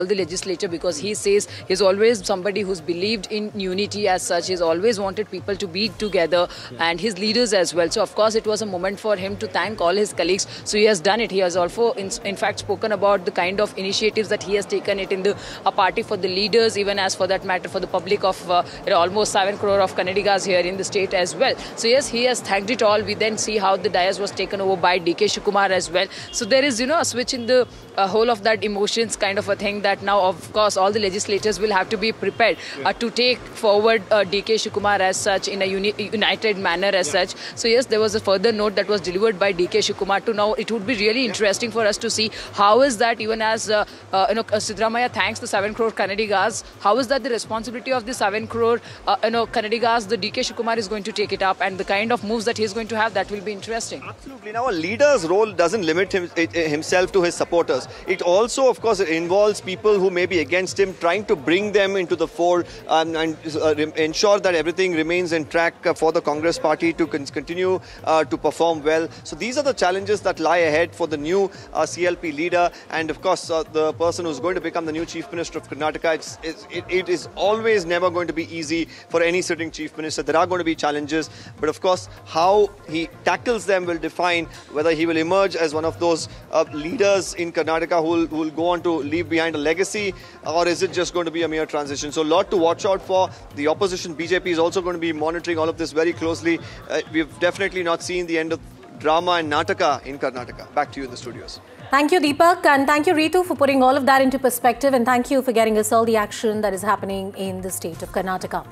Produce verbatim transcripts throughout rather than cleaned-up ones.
the legislature, because he says he's always somebody who's believed in unity as such. He's always wanted people to be together, and his leaders as well. So of course it was a moment for him to thank all his colleagues. So he has done it. He has also in, in fact spoken about the kind of initiatives that he has taken it in the a party for the leaders, even as for that matter for the public of uh, you know, almost seven crore of Kannadigas here in the state as well. So yes, he has thanked it all. We then see how the dais was taken over by D K Shivakumar as well. So there is, you know, a switch in the uh, whole of that emotions kind of a thing, that now of course all the legislators will have to be prepared uh, to take forward uh, D K Shivakumar as such in a uni united manner as yeah. such. So yes, there was a further note that was delivered by D K Shivakumar to now. It would be really interesting for us to see how is that, even as uh, uh, you know, Siddaramaiah thanks the seven crore Kannadigas, how is that the responsibility of the seven crore uh, you know, Kannadigas, the D K Shivakumar is going to take it up, and the kind of moves that he is going to have, that will be interesting. Absolutely. Now a leader's role doesn't limit him, it, himself to his supporters. It also of course involves people who may be against him, trying to bring them into the fold um, and uh, ensure that everything remains in track uh, for the Congress party to con continue uh, to perform well. So these are the challenges that lie ahead for the new uh, C L P leader, and of course uh, the person who's going to become the new Chief Minister of Karnataka. It's, it's, it, it is always never going to be easy for any sitting Chief Minister. There are going to be challenges, but of course how he tackles them will define whether he will emerge as one of those uh, leaders in Karnataka who will, who will go on to leave behind a legacy, or is it just going to be a mere transition? So a lot to watch out for. The opposition, B J P, is also going to be monitoring all of this very closely. Uh, we've definitely not seen the end of drama and Nataka in Karnataka. Back to you in the studios. Thank you, Deepak, and thank you, Ritu, for putting all of that into perspective, and thank you for getting us all the action that is happening in the state of Karnataka.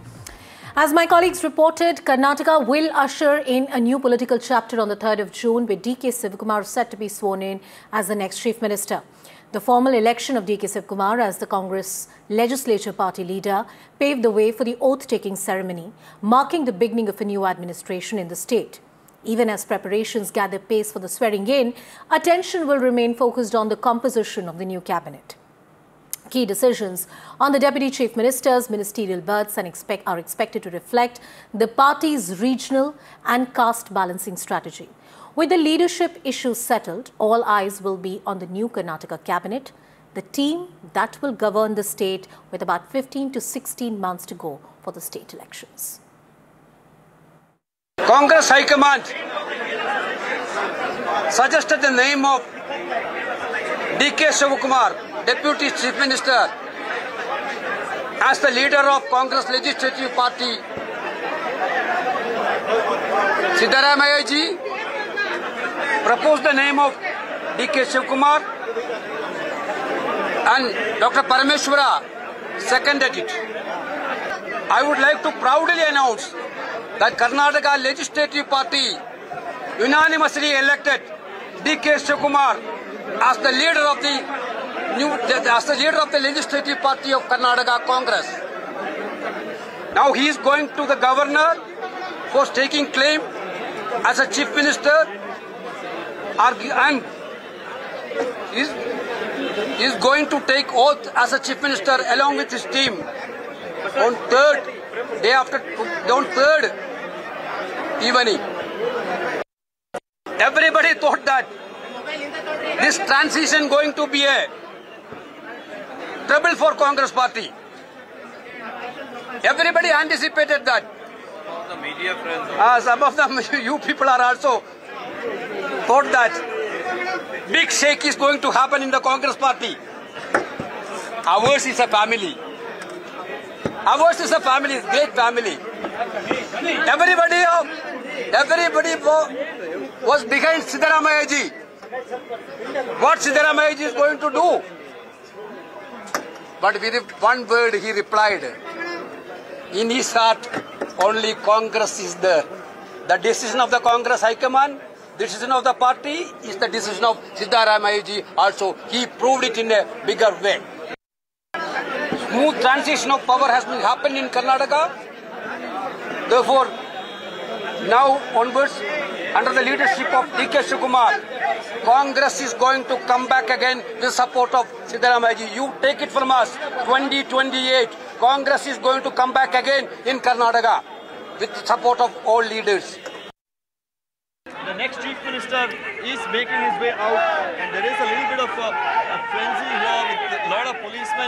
As my colleagues reported, Karnataka will usher in a new political chapter on the third of June, with D K Shivakumar set to be sworn in as the next Chief Minister. The formal election of D K Shivakumar as the Congress legislature party leader paved the way for the oath-taking ceremony, marking the beginning of a new administration in the state. Even as preparations gather pace for the swearing-in, attention will remain focused on the composition of the new cabinet. Key decisions on the Deputy Chief Minister's ministerial berths and expect, are expected to reflect the party's regional and caste balancing strategy. With the leadership issues settled, all eyes will be on the new Karnataka cabinet, the team that will govern the state with about fifteen to sixteen months to go for the state elections. Congress High Command suggested the name of D K Shivakumar, Deputy Chief Minister, as the leader of Congress Legislative Party. Siddaramaiah ji proposed the name of D K Shivakumar, and Doctor Parameshwara seconded it. I would like to proudly announce that Karnataka Legislative Party unanimously elected D K Shivakumar as the leader of the new, as the leader of the Legislative Party of Karnataka Congress. Now he is going to the governor for taking claim as a Chief Minister, and is is going to take oath as a Chief Minister along with his team on third day after on third evening. Everybody thought that this transition going to be a trouble for Congress party. Everybody anticipated that. Some of the media friends. Uh, some of them, you people are also thought that big shake is going to happen in the Congress party. Ours is a family. Ours is a family, great family. Everybody, everybody was behind Siddaramaiah ji. What Siddaramaiah ji is going to do? But with one word he replied, in his heart only Congress is there. The decision of the Congress High Command, decision of the party is the decision of Siddaramaiah ji also. He proved it in a bigger way. Smooth transition of power has been happened in Karnataka. Therefore, now onwards, under the leadership of D K Shivakumar, Congress is going to come back again with support of Siddaramaiah ji. You take it from us, twenty twenty-eight, Congress is going to come back again in Karnataka with the support of all leaders. the next chief minister is making his way out, and there is a little bit of a, a frenzy here with a lot of policemen